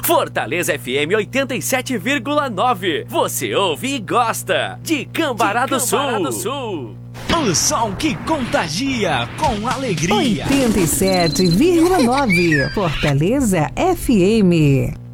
Fortaleza FM 87,9. Você ouve e gosta de Cambará do Sul. O som que contagia com alegria. 87,9. Fortaleza FM.